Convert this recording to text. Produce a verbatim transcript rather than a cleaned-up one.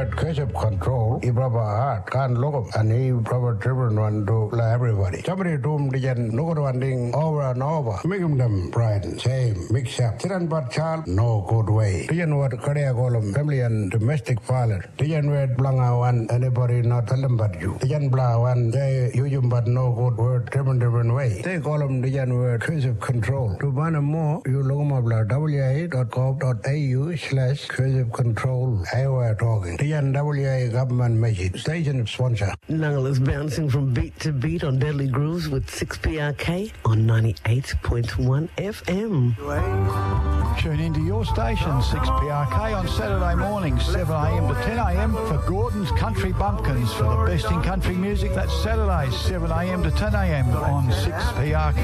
word cursive control, I proper art, can't look up, and he proper driven one to everybody. Somebody told the gen, look at one thing over and over. Make them pride, shame, mix up. Tiran but child, no good way. The gen word career column, family and domestic violence. The gen word blanga one, anybody not tell them but you. The gen blah one, they use but no good word, different different way. They call them the gen word cursive control. To find more, you look them up like w a dot gov dot a u slash cursive control. I were talking. The gen W A government message. Station sponsor. Nungle is bouncing from beat to beat on Deadly Grooves with six P R K on ninety-eight point one F M. Tune into your station, six P R K, on Saturday mornings, seven a m to ten a m for Gordon's Country Bumpkins for the best in country music. That's Saturdays, seven a m to ten a m on six P R K.